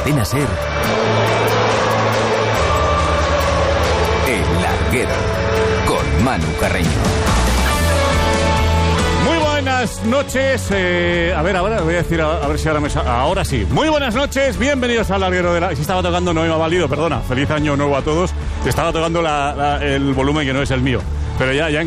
Cadena SER, El Larguero, con Manu Carreño. Muy buenas noches. A ver, ahora voy a decir, a ver si ahora sí. Muy buenas noches, bienvenidos al Larguero de la... Si estaba tocando, no me ha valido, perdona. Feliz año nuevo a todos. Estaba tocando el volumen que no es el mío. Pero ya